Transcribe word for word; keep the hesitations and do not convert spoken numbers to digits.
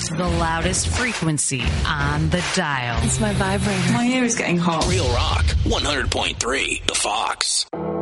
to the loudest frequency on the dial. It's my vibrator. My ear is getting hot. Real Rock, one hundred point three, The Fox.